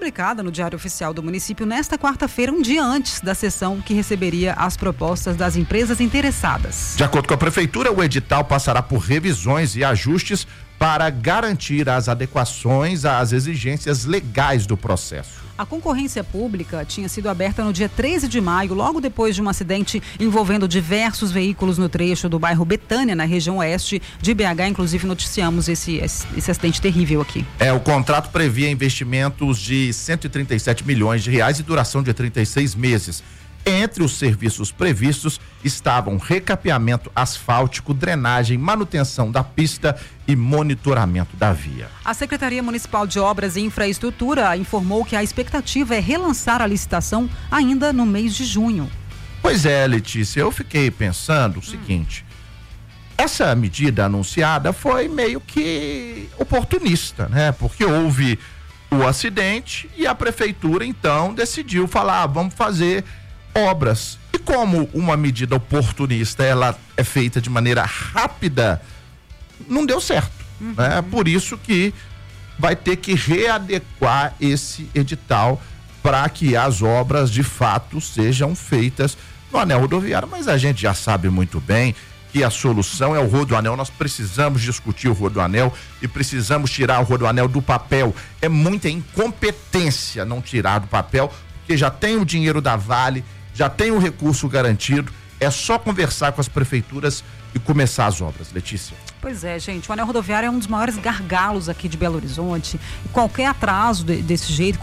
publicada no Diário Oficial do município nesta quarta-feira, um dia antes da sessão que receberia as propostas das empresas interessadas. De acordo com a prefeitura, o edital passará por revisões e ajustes para garantir as adequações às exigências legais do processo. A concorrência pública tinha sido aberta no dia 13 de maio, logo depois de um acidente envolvendo diversos veículos no trecho do bairro Betânia, na região oeste de BH. Inclusive, noticiamos esse acidente terrível aqui. O contrato previa investimentos de 137 milhões de reais e duração de 36 meses. Entre os serviços previstos estavam recapeamento asfáltico, drenagem, manutenção da pista e monitoramento da via. A Secretaria Municipal de Obras e Infraestrutura informou que a expectativa é relançar a licitação ainda no mês de junho. Pois é, Letícia, eu fiquei pensando o seguinte, essa medida anunciada foi meio que oportunista, né? Porque houve o acidente e a prefeitura então decidiu falar, vamos fazer obras. E como uma medida oportunista ela é feita de maneira rápida, não deu certo, né? Por isso que vai ter que readequar esse edital para que as obras de fato sejam feitas no anel rodoviário, mas a gente já sabe muito bem que a solução é o rodoanel. Nós precisamos discutir o rodoanel e precisamos tirar o rodoanel do papel. É muita incompetência não tirar do papel, porque já tem o dinheiro da Vale, já tem o recurso garantido, é só conversar com as prefeituras e começar as obras, Letícia. Pois é, gente, o anel rodoviário é um dos maiores gargalos aqui de Belo Horizonte. E qualquer atraso desse jeito,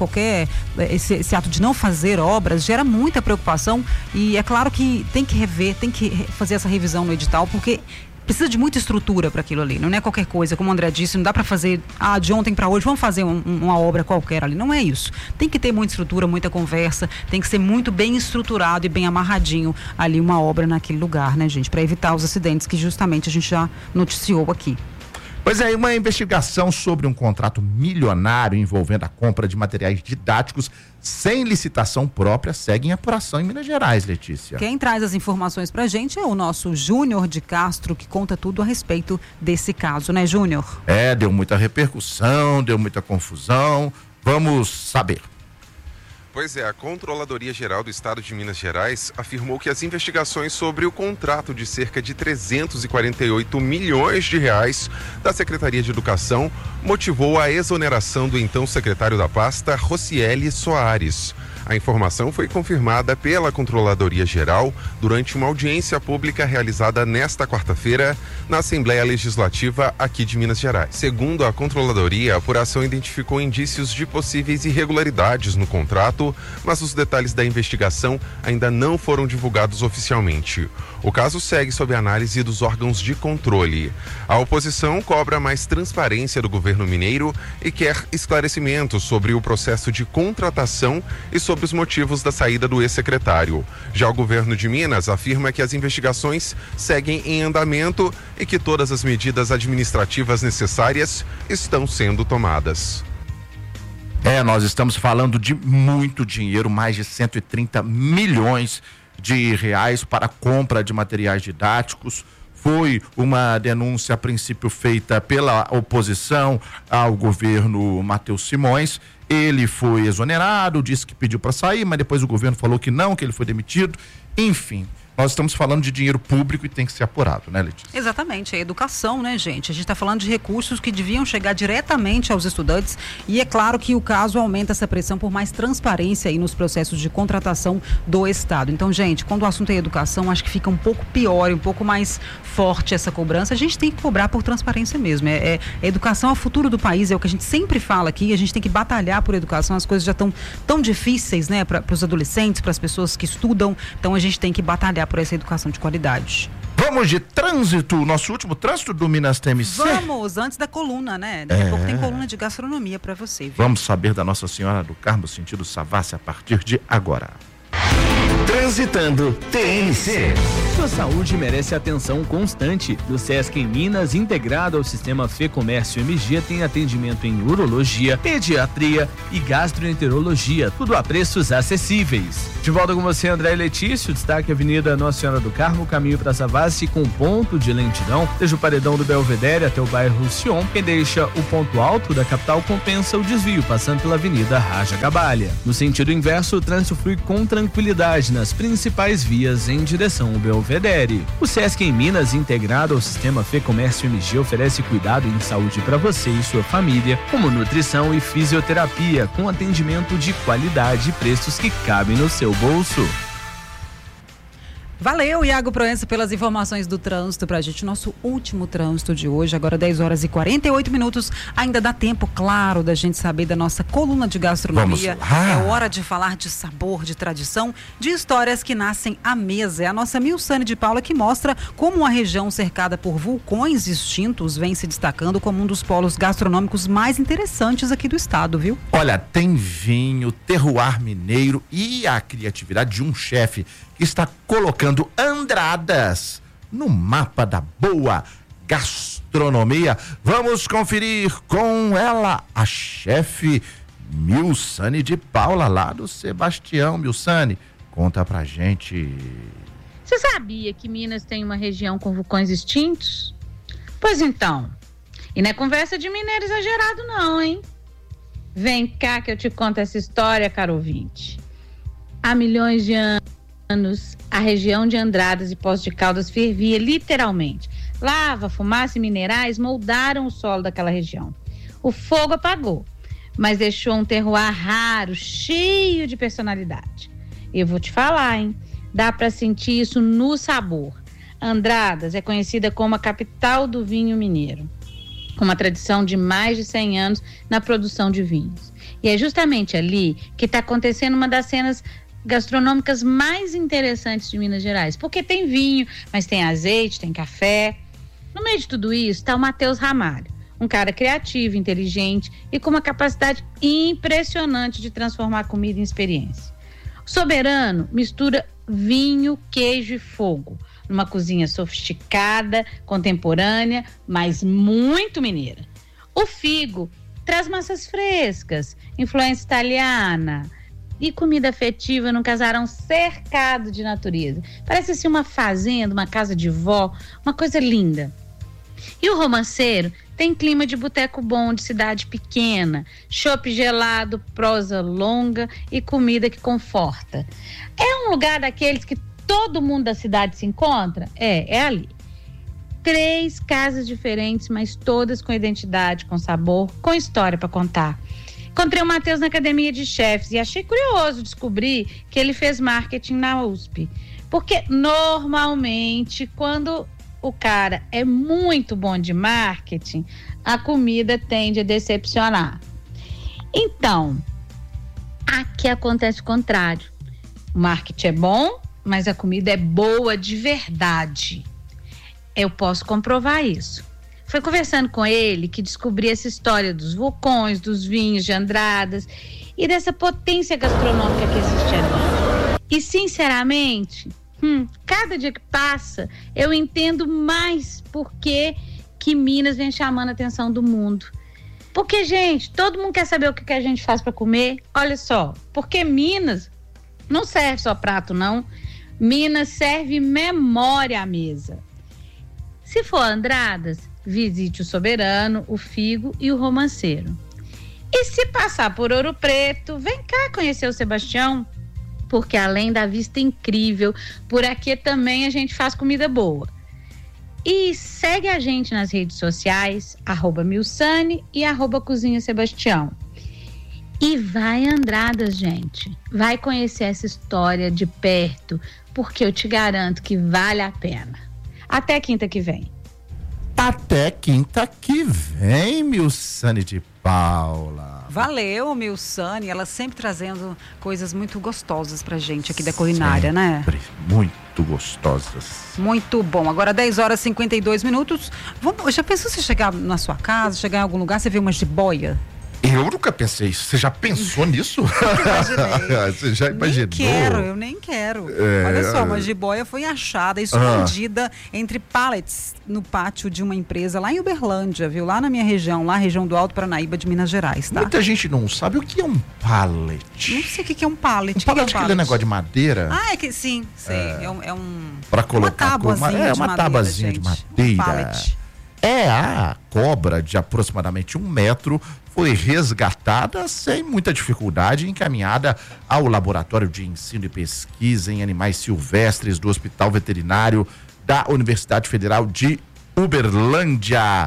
esse ato de não fazer obras gera muita preocupação, e é claro que tem que rever, tem que fazer essa revisão no edital, porque precisa de muita estrutura para aquilo ali, não é qualquer coisa, como o André disse, não dá para fazer, de ontem para hoje, vamos fazer uma obra qualquer ali, não é isso. Tem que ter muita estrutura, muita conversa, tem que ser muito bem estruturado e bem amarradinho ali uma obra naquele lugar, né, gente, para evitar os acidentes que justamente a gente já noticiou aqui. Pois é, uma investigação sobre um contrato milionário envolvendo a compra de materiais didáticos sem licitação própria segue em apuração em Minas Gerais, Letícia. Quem traz as informações pra gente é o nosso Júnior de Castro, que conta tudo a respeito desse caso, né, Júnior? Deu muita repercussão, deu muita confusão. Vamos saber. Pois é, a Controladoria Geral do Estado de Minas Gerais afirmou que as investigações sobre o contrato de cerca de 348 milhões de reais da Secretaria de Educação motivou a exoneração do então secretário da pasta, Rocieli Soares. A informação foi confirmada pela Controladoria Geral durante uma audiência pública realizada nesta quarta-feira na Assembleia Legislativa aqui de Minas Gerais. Segundo a Controladoria, a apuração identificou indícios de possíveis irregularidades no contrato, mas os detalhes da investigação ainda não foram divulgados oficialmente. O caso segue sob análise dos órgãos de controle. A oposição cobra mais transparência do governo mineiro e quer esclarecimentos sobre o processo de contratação e sobre os motivos da saída do ex-secretário. Já o governo de Minas afirma que as investigações seguem em andamento e que todas as medidas administrativas necessárias estão sendo tomadas. Nós estamos falando de muito dinheiro, mais de 130 milhões de reais para a compra de materiais didáticos. Foi uma denúncia a princípio feita pela oposição ao governo Matheus Simões. Ele foi exonerado, disse que pediu para sair, mas depois o governo falou que não, que ele foi demitido. Enfim, nós estamos falando de dinheiro público e tem que ser apurado, né, Letícia? Exatamente, é educação, né, gente? A gente está falando de recursos que deviam chegar diretamente aos estudantes, e é claro que o caso aumenta essa pressão por mais transparência aí nos processos de contratação do Estado. Então, gente, quando o assunto é educação, acho que fica um pouco pior e um pouco mais forte essa cobrança. A gente tem que cobrar por transparência mesmo. A educação é o futuro do país, é o que a gente sempre fala aqui, a gente tem que batalhar por educação. As coisas já estão tão difíceis, né, para os adolescentes, para as pessoas que estudam, então a gente tem que batalhar por essa educação de qualidade. Vamos de trânsito, nosso último trânsito do Minas TMC. Vamos, antes da coluna, né? Daqui a pouco tem coluna de gastronomia para você, viu? Vamos saber da Nossa Senhora do Carmo, sentido Savassi, a partir de agora. Transitando TNC. Sua saúde merece atenção constante. Do Sesc em Minas, integrado ao sistema Fê Comércio MG, tem atendimento em urologia, pediatria e gastroenterologia, tudo a preços acessíveis. De volta com você, André Letício. Destaque Avenida Nossa Senhora do Carmo, caminho para Savassi, com ponto de lentidão, desde o paredão do Belvedere até o bairro Sion. Quem deixa o ponto alto da capital compensa o desvio, passando pela Avenida Raja Gabalha. No sentido inverso, o trânsito flui com tranquilidade nas principais vias em direção ao Belvedere. O Sesc em Minas, integrado ao sistema Fê Comércio MG, oferece cuidado em saúde para você e sua família, como nutrição e fisioterapia, com atendimento de qualidade e preços que cabem no seu bolso. Valeu, Iago Proença, pelas informações do trânsito pra gente. Nosso último trânsito de hoje, agora 10 horas e 48 minutos. Ainda dá tempo, claro, da gente saber da nossa coluna de gastronomia. É hora de falar de sabor, de tradição, de histórias que nascem à mesa. É a nossa Milsane de Paula que mostra como uma região cercada por vulcões extintos vem se destacando como um dos polos gastronômicos mais interessantes aqui do estado, viu? Olha, tem vinho, terroir mineiro e a criatividade de um chefe que está colocando Andradas no mapa da boa gastronomia. Vamos conferir com ela, a chefe Milsane de Paula, lá do Sebastião. Milsane, conta pra gente. Você sabia que Minas tem uma região com vulcões extintos? Pois então, e não é conversa de mineiro exagerado não, hein? Vem cá que eu te conto essa história, caro ouvinte. Há milhões de anos, a região de Andradas e Poços de Caldas fervia literalmente. Lava, fumaça e minerais moldaram o solo daquela região. O fogo apagou, mas deixou um terroir raro, cheio de personalidade. Eu vou te falar, hein? Dá para sentir isso no sabor. Andradas é conhecida como a capital do vinho mineiro, com uma tradição de mais de 100 anos na produção de vinhos. E é justamente ali que está acontecendo uma das cenas gastronômicas mais interessantes de Minas Gerais, porque tem vinho, mas tem azeite, tem café. No meio de tudo isso está o Matheus Ramalho, um cara criativo, inteligente e com uma capacidade impressionante de transformar a comida em experiência. O Soberano mistura vinho, queijo e fogo, numa cozinha sofisticada, contemporânea, mas muito mineira. O Figo traz massas frescas, influência italiana e comida afetiva num casarão cercado de natureza. Parece assim uma fazenda, uma casa de vó, uma coisa linda. E o Romanceiro tem clima de boteco bom, de cidade pequena, chopp gelado, prosa longa e comida que conforta. É um lugar daqueles que todo mundo da cidade se encontra? É ali. 3 casas diferentes, mas todas com identidade, com sabor, com história para contar. Encontrei o Matheus na academia de chefes e achei curioso descobrir que ele fez marketing na USP. Porque normalmente, quando o cara é muito bom de marketing, a comida tende a decepcionar. Então, aqui acontece o contrário. O marketing é bom, mas a comida é boa de verdade. Eu posso comprovar isso. Foi conversando com ele que descobri essa história dos vulcões, dos vinhos de Andradas e dessa potência gastronômica que existe ali. E, sinceramente, cada dia que passa, eu entendo mais por que Minas vem chamando a atenção do mundo. Porque, gente, todo mundo quer saber o que a gente faz para comer. Olha só, porque Minas não serve só prato, não. Minas serve memória à mesa. Se for Andradas, visite o Soberano, o Figo e o Romanceiro. E se passar por Ouro Preto, vem cá conhecer o Sebastião, porque além da vista incrível, por aqui também a gente faz comida boa. E segue a gente nas redes sociais, @Milsane e @Cozinha Sebastião. E vai Andradas, gente. Vai conhecer essa história de perto, porque eu te garanto que vale a pena. Até quinta que vem. Até quinta que vem, Milsane de Paula. Valeu, Milsane. Ela sempre trazendo coisas muito gostosas pra gente aqui da culinária, né? Sempre muito gostosas. Muito bom. Agora 10 horas e 52 minutos. Já pensou você chegar na sua casa, chegar em algum lugar, você vê uma jiboia? Eu nunca pensei isso. Você já pensou nisso? Você já imaginou? Eu nem quero. Olha só, uma jiboia foi achada escondida entre pallets no pátio de uma empresa lá em Uberlândia, viu? Lá na minha região, lá região do Alto Paranaíba de Minas Gerais, tá? Muita gente não sabe o que é um pallet. Não sei o que é um pallet. Um pallet é aquele negócio de madeira. Sim, sei. É um... Pra colocar uma tabuazinha de madeira. Um pallet. A cobra de aproximadamente 1 metro foi resgatada sem muita dificuldade e encaminhada ao Laboratório de Ensino e Pesquisa em Animais Silvestres do Hospital Veterinário da Universidade Federal de Uberlândia,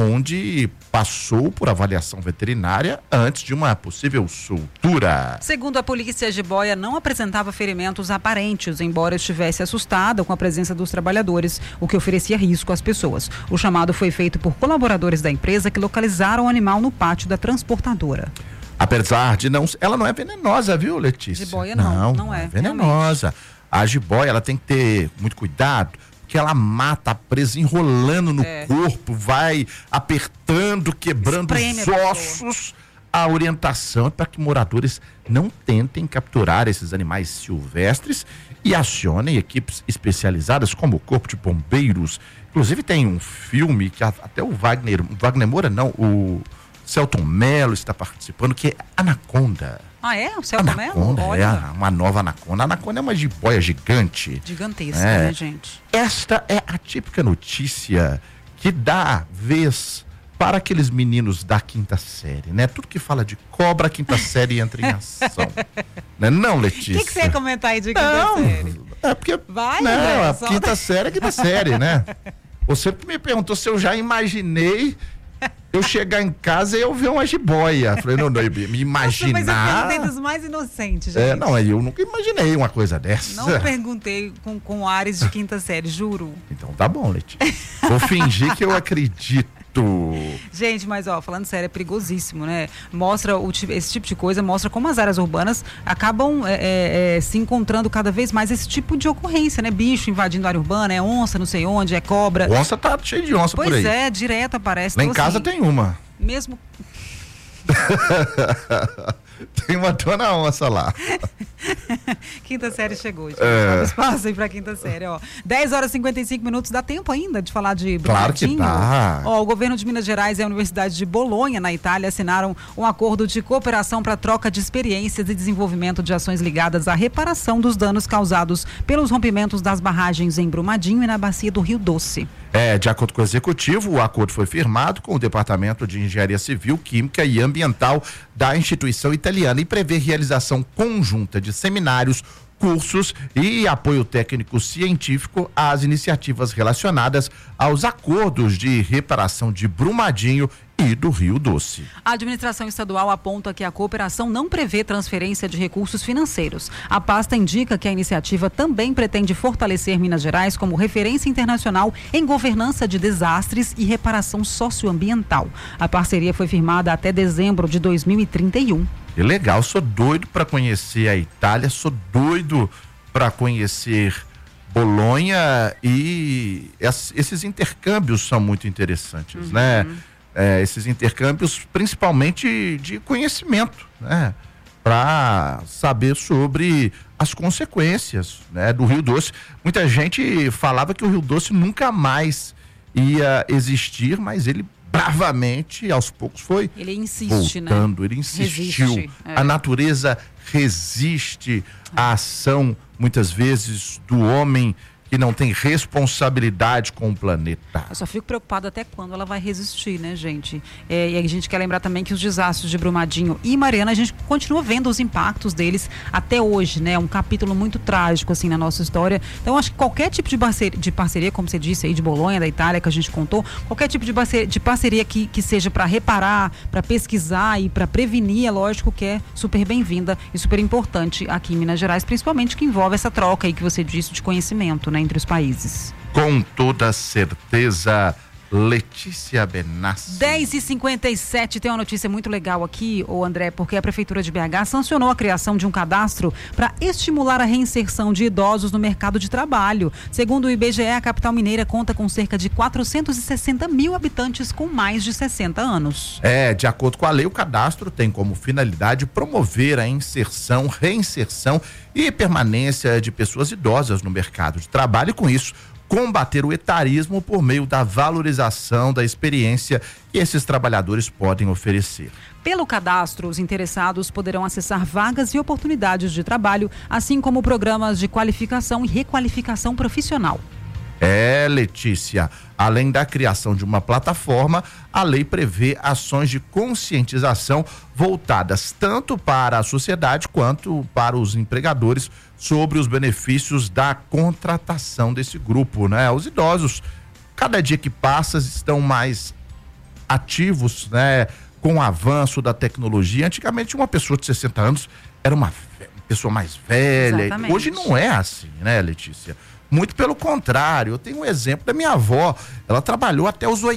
onde passou por avaliação veterinária antes de uma possível soltura. Segundo a polícia, a jiboia não apresentava ferimentos aparentes, embora estivesse assustada com a presença dos trabalhadores, o que oferecia risco às pessoas. O chamado foi feito por colaboradores da empresa que localizaram o animal no pátio da transportadora. Apesar de ela não é venenosa, viu, Letícia? Jiboia não é venenosa. Realmente. A jiboia, ela tem que ter muito cuidado, que ela mata a presa enrolando no corpo, vai apertando, quebrando os ossos. A orientação é para que moradores não tentem capturar esses animais silvestres e acionem equipes especializadas como o Corpo de Bombeiros. Inclusive tem um filme que até o Wagner Moura não, o Celton Mello está participando, que é Anaconda. O Celton Mello? Olha. Uma nova anaconda. A anaconda é uma jiboia gigante. Gigantesca, né, gente? Esta é a típica notícia que dá vez para aqueles meninos da 5ª série, né? Tudo que fala de cobra, a 5ª série entra em ação. Não, Letícia? O que você ia comentar aí de 5ª série? É porque... Vai, não, André, a 5ª série é 5ª série, né? Você me perguntou se eu já imaginei eu chegar em casa e eu ver uma jiboia. Falei, não, me imaginar... Nossa, mas eu perguntei dos mais inocentes, gente. Eu nunca imaginei uma coisa dessa. Não perguntei com ares de 5ª série, juro. Então tá bom, Letícia. Vou fingir que eu acredito. Gente, mas falando sério, é perigosíssimo, né? Mostra esse tipo de coisa, mostra como as áreas urbanas acabam se encontrando cada vez mais esse tipo de ocorrência, né? Bicho invadindo a área urbana, é onça, não sei onde, é cobra. Onça tá cheio de onça por aí. Pois é, direto aparece. Lá em casa tem uma. Mesmo... Tem uma dona onça lá. 5ª série chegou, gente. Espaço aí pra 5ª série, 10h55, dá tempo ainda de falar de Brumadinho? Claro que dá. O governo de Minas Gerais e a Universidade de Bolonha, na Itália, assinaram um acordo de cooperação para troca de experiências e desenvolvimento de ações ligadas à reparação dos danos causados pelos rompimentos das barragens em Brumadinho e na bacia do Rio Doce. De acordo com o executivo, o acordo foi firmado com o Departamento de Engenharia Civil, Química e Ambiental da instituição italiana e prevê realização conjunta de seminários, cursos e apoio técnico científico às iniciativas relacionadas aos acordos de reparação de Brumadinho e do Rio Doce. A administração estadual aponta que a cooperação não prevê transferência de recursos financeiros. A pasta indica que a iniciativa também pretende fortalecer Minas Gerais como referência internacional em governança de desastres e reparação socioambiental. A parceria foi firmada até dezembro de 2031. Que legal, sou doido para conhecer a Itália, sou doido para conhecer Bolonha e esses intercâmbios são muito interessantes, né? Esses intercâmbios principalmente de conhecimento, né? Para saber sobre as consequências, né, do Rio Doce. Muita gente falava que o Rio Doce nunca mais ia existir, mas ele bravamente, aos poucos foi ele insiste, voltando, né? Ele insistiu. Resiste, A natureza resiste à ação, muitas vezes, do homem que não tem responsabilidade com o planeta. Eu só fico preocupada até quando ela vai resistir, né, gente? E a gente quer lembrar também que os desastres de Brumadinho e Mariana, a gente continua vendo os impactos deles até hoje, né? Um capítulo muito trágico, assim, na nossa história. Então, acho que qualquer tipo de parceria, como você disse aí, de Bolonha, da Itália, que a gente contou, qualquer tipo de parceria que seja para reparar, para pesquisar e para prevenir, é lógico que é super bem-vinda e super importante aqui em Minas Gerais, principalmente que envolve essa troca aí que você disse de conhecimento, né, entre os países. Com toda certeza, Letícia Benassi. 10h57, tem uma notícia muito legal aqui, André, porque a Prefeitura de BH sancionou a criação de um cadastro para estimular a reinserção de idosos no mercado de trabalho. Segundo o IBGE, a capital mineira conta com cerca de 460 mil habitantes com mais de 60 anos. De acordo com a lei, o cadastro tem como finalidade promover a inserção, reinserção e permanência de pessoas idosas no mercado de trabalho e, com isso, combater o etarismo por meio da valorização da experiência que esses trabalhadores podem oferecer. Pelo cadastro, os interessados poderão acessar vagas e oportunidades de trabalho, assim como programas de qualificação e requalificação profissional. Letícia, além da criação de uma plataforma, a lei prevê ações de conscientização voltadas tanto para a sociedade quanto para os empregadores sobre os benefícios da contratação desse grupo, né? Os idosos, cada dia que passa, estão mais ativos, né? Com o avanço da tecnologia. Antigamente, uma pessoa de 60 anos era uma pessoa mais velha. Exatamente. Hoje não é assim, né, Letícia? Muito pelo contrário. Eu tenho um exemplo da minha avó. Ela trabalhou até os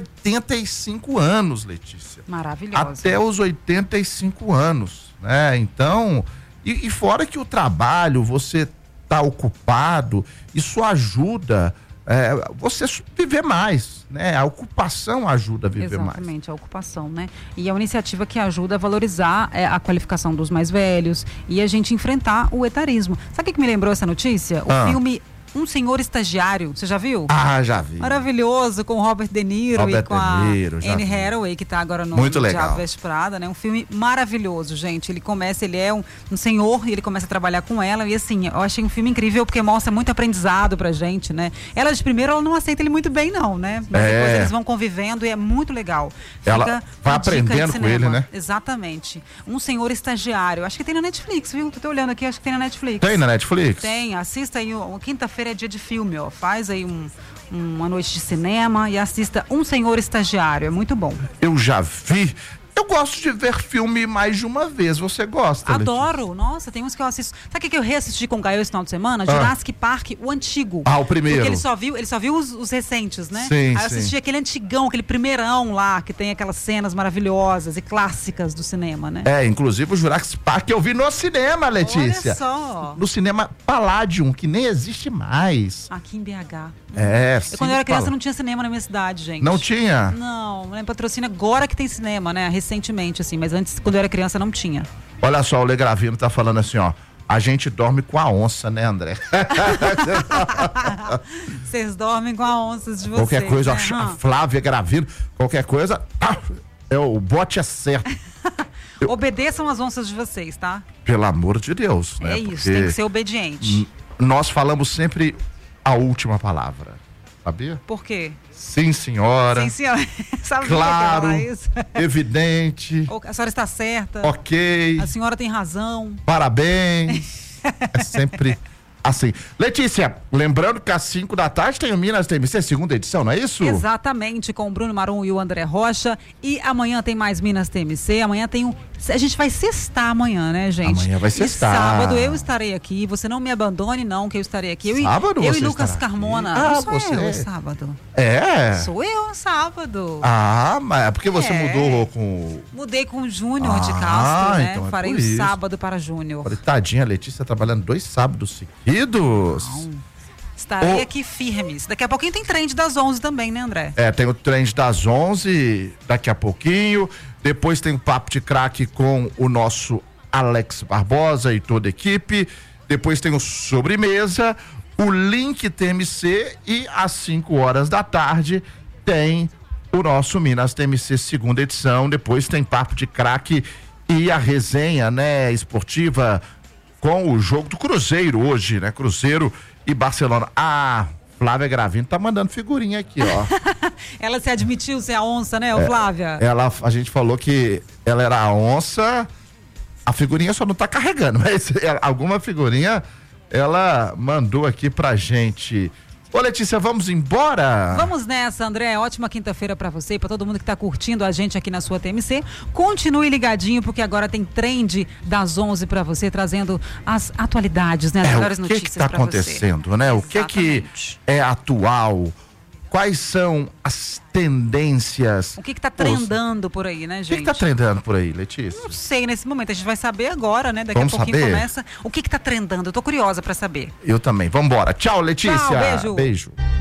85 anos, Letícia. Maravilhosa. Até os 85 anos, né? Então, e fora que o trabalho, você tá ocupado, isso ajuda você viver mais, né? A ocupação ajuda a viver mais. Exatamente, a ocupação, né? E é uma iniciativa que ajuda a valorizar a qualificação dos mais velhos e a gente enfrentar o etarismo. Sabe o que me lembrou essa notícia? O filme Um Senhor Estagiário, você já viu? Já vi. Maravilhoso, com o Robert De Niro e com a Anne Hathaway, que tá agora no Diabo Veste Prada, né? Um filme maravilhoso, gente. Ele é um senhor e ele começa a trabalhar com ela e assim, eu achei um filme incrível porque mostra muito aprendizado pra gente, né? Ela de primeiro, ela não aceita ele muito bem não, né? Mas depois eles vão convivendo e é muito legal. Ela vai aprendendo com ele, né? Exatamente. Um Senhor Estagiário. Acho que tem na Netflix, viu? Tô olhando aqui, acho que tem na Netflix. Tem na Netflix? Tem, assista aí, quinta-feira é dia de filme, ó. Faz aí uma noite de cinema e assista Um Senhor Estagiário, é muito bom. Eu já vi. Eu gosto de ver filme mais de uma vez. Você gosta, Adoro. Letícia? Nossa, tem uns que eu assisto. Sabe o que eu reassisti com o Gael esse final de semana? Jurassic Park, o antigo. O primeiro. Porque ele só viu os recentes, né? Sim, Aí eu assisti aquele antigão, aquele primeirão lá, que tem aquelas cenas maravilhosas e clássicas do cinema, né? Inclusive o Jurassic Park eu vi no cinema, Letícia. Olha só. No cinema Palladium, que nem existe mais. Aqui em BH. Sim. Quando eu era criança não tinha cinema na minha cidade, gente. Não tinha? Não, né? Patrocínio agora que tem cinema, né? Recentemente, assim, mas antes, quando eu era criança, não tinha. Olha só, o Legravino tá falando assim, ó. A gente dorme com a onça, né, André? Vocês dormem com a onça de vocês. Qualquer coisa, né? a Flávia Gravino, qualquer coisa, o bote é certo. Obedeçam as onças de vocês, tá? Pelo amor de Deus, né? É isso, tem que ser obediente. Nós falamos sempre a última palavra, sabia? Por quê? Sim, senhora. Sim, senhora. Sabe claro, que é isso? Evidente. A senhora está certa. Ok. A senhora tem razão. Parabéns. É sempre assim. Letícia, lembrando que às 5 da tarde tem o Minas TMC, segunda edição, não é isso? Exatamente, com o Bruno Marum e o André Rocha. E amanhã tem mais Minas TMC. Amanhã tem a gente vai sextar amanhã, né, gente? Amanhã vai sextar. E sábado eu estarei aqui. Você não me abandone, não, que eu estarei aqui. Sábado eu você e Lucas estará Carmona. aqui? Não sou eu, sábado. Sou eu, sábado. Mas é porque você mudou com... Mudei com o Júnior de Castro, né? Então Farei o sábado para Júnior. Tadinha, a Letícia trabalhando 2 sábados seguidos. Não. Estarei aqui firmes. Daqui a pouquinho tem trend das 11 também, né, André? Tem o trend das 11 daqui a pouquinho. Depois tem o Papo de Craque com o nosso Alex Barbosa e toda a equipe. Depois tem o Sobremesa, o Link TMC e às 5 horas da tarde tem o nosso Minas TMC segunda edição. Depois tem Papo de Craque e a resenha, né, esportiva com o jogo do Cruzeiro hoje, né? Cruzeiro e Barcelona. Flávia Gravino tá mandando figurinha aqui, ó. Ela se admitiu ser a onça, né, Flávia? A gente falou que ela era a onça, a figurinha só não tá carregando, mas alguma figurinha ela mandou aqui pra gente. Ô, Letícia, vamos embora? Vamos nessa, André. Ótima quinta-feira pra você e pra todo mundo que tá curtindo a gente aqui na sua TMC. Continue ligadinho, porque agora tem trend das 11 pra você, trazendo as atualidades, né? As melhores notícias pra você. O que tá acontecendo, né? O que é atual? quais são as tendências. O que tá trendando por aí, né, gente? O que tá trendando por aí, Letícia? Não sei nesse momento, a gente vai saber agora, né? Daqui Vamos a pouquinho saber? começa. O que tá trendando? Eu tô curiosa pra saber. Eu também. Vambora. Tchau, Letícia. Tchau, beijo. Beijo.